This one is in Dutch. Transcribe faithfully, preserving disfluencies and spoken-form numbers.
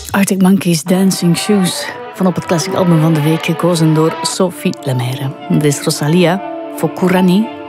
Arctic Monkeys, Dancing Shoes. Van op het classic album van de week, gekozen door Sophie Lemaire. Dit is Rosalia, Fokurani.